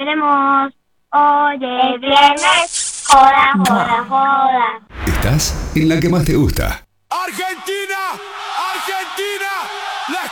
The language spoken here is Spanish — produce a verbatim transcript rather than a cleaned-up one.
Tenemos hoy es viernes, joda, joda, joda. Estás en la que más te gusta. Argentina.